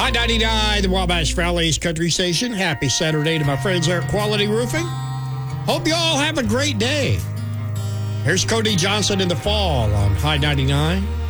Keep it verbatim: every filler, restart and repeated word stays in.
High ninety-nine, the Wabash Valley's country station. Happy Saturday to my friends there at Quality Roofing. Hope you all have a great day. Here's Cody Johnson in the Fall on High ninety-nine.